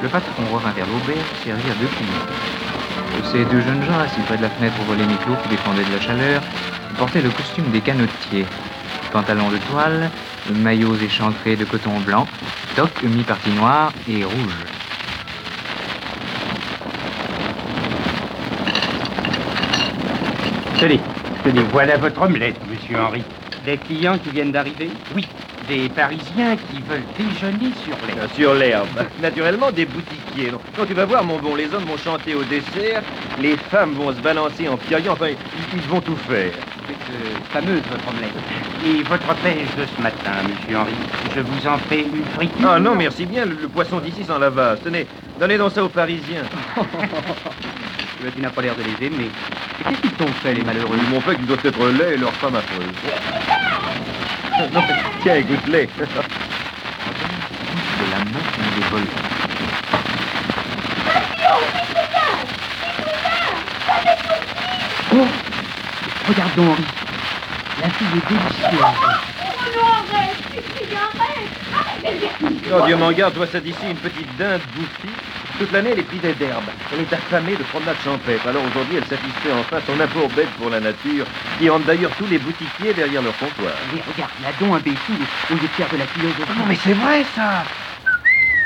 Le patron revint vers l'auberge servir 2 clients. De ces 2 jeunes gens assis près de la fenêtre au volet mi-clos qui défendait de la chaleur, portaient le costume des canotiers. Pantalons de toile, maillots échancrés de coton blanc, toques mi-partie noire et rouge. Tenez, voilà votre omelette, monsieur Henri. Des clients qui viennent d'arriver? Oui, des Parisiens qui veulent déjeuner sur l'herbe. Sur l'herbe. Naturellement, des boutiquiers. Quand tu vas voir, mon bon, les hommes vont chanter au dessert, les femmes vont se balancer en piaillant, enfin, ils vont tout faire. C'est fameuse, votre omelette. Et votre pêche de ce matin, monsieur Henri, je vous en fais une friture? Ah non, merci bien, le poisson d'ici s'en lavasse. Tenez, donnez donc ça aux Parisiens. Tu n'as pas l'air de les aimer. Et qu'est-ce qu'ils t'ont fait, les malheureux? Ils m'ont fait qu'ils doivent être laids et leur femme affreuse. Non, tiens, écoute-les. De la main d'un des voleurs. Oh, regarde donc, Henri. La fille est délicieuse. Oh, Dieu m'en garde, vois ça d'ici, une petite dinde bouffie. Toute l'année, elle est privée d'herbe. Elle est affamée de promenade champêtre. Alors aujourd'hui, elle satisfait enfin son amour bête pour la nature, qui hante d'ailleurs tous les boutiquiers derrière leur comptoir. Mais regarde, là donc, imbécile, au lieu de faire de la philosophie. Non, mais c'est vrai, ça.